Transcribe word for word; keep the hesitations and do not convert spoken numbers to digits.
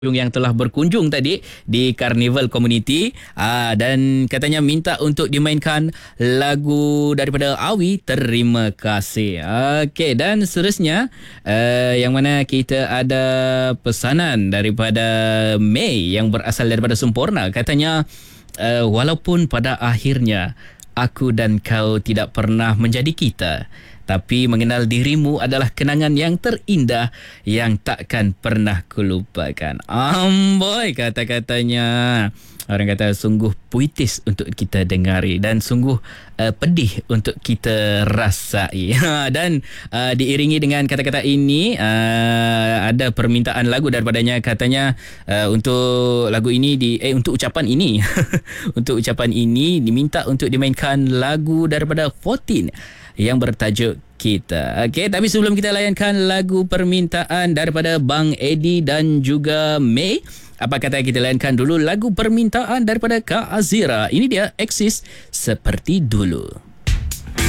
yang telah berkunjung tadi di Carnival Community aa, dan katanya minta untuk dimainkan lagu daripada Awi, Terima Kasih. Okey, dan seterusnya uh, yang mana kita ada pesanan daripada May yang berasal daripada Semporna. Katanya uh, walaupun pada akhirnya aku dan kau tidak pernah menjadi kita, tapi mengenal dirimu adalah kenangan yang terindah yang takkan pernah kulupakan. Amboi kata-katanya. Orang kata sungguh puitis untuk kita dengari dan sungguh uh, pedih untuk kita rasai. Dan uh, diiringi dengan kata-kata ini uh, ada permintaan lagu daripadanya. Katanya uh, untuk lagu ini di eh untuk ucapan ini untuk ucapan ini diminta untuk dimainkan lagu daripada fourteen yang bertajuk Kita. Okey, tapi sebelum kita layankan lagu permintaan daripada Bang Eddie dan juga May, apa kata kita layankan dulu lagu permintaan daripada Kak Azira. Ini dia Eksis Seperti Dulu.